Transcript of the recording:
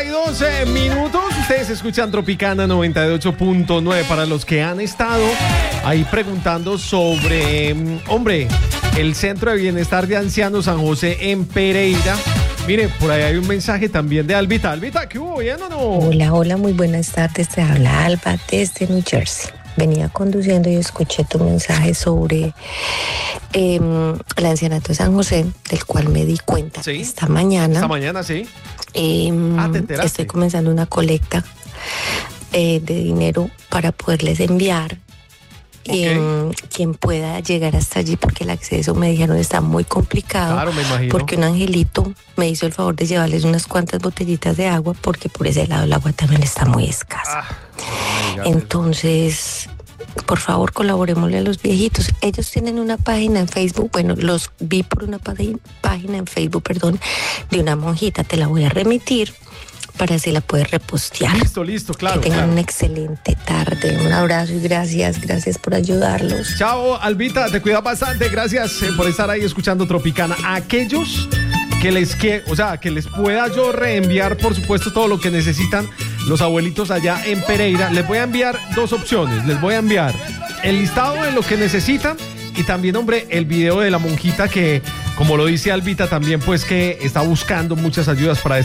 32 minutos. Ustedes escuchan Tropicana 98.9. Para los que han estado ahí preguntando sobre, hombre, el Centro de Bienestar de Ancianos San José en Pereira. Mire, por ahí hay un mensaje también de Albita. Albita, ¿qué hubo? ¿Bien o no? Hola, muy buenas tardes. Te habla Alba desde New Jersey. Venía conduciendo y escuché tu mensaje sobre el ancianato de San José, del cual me di cuenta esta mañana. Esta mañana, sí. ¿Te enteraste? Estoy comenzando una colecta de dinero para poderles enviar. Quien pueda llegar hasta allí, porque el acceso, me dijeron, está muy complicado. Claro, me imagino. Porque un angelito me hizo el favor de llevarles unas cuantas botellitas de agua, porque por ese lado el agua también está muy escasa. Entonces, por favor, colaborémosle a los viejitos. Ellos tienen una página en Facebook, bueno, los vi por una página en Facebook, de una monjita. Te la voy a remitir para si la puedes repostear. Listo, claro. Que tengan una excelente tarde. Un abrazo y gracias por ayudarlos. Chao, Albita, te cuidas bastante. Gracias por estar ahí escuchando Tropicana. A aquellos que les pueda yo reenviar, por supuesto, todo lo que necesitan los abuelitos allá en Pereira, les voy a enviar dos opciones. Les voy a enviar el listado de lo que necesitan y también, hombre, el video de la monjita que, como lo dice Albita, también pues que está buscando muchas ayudas para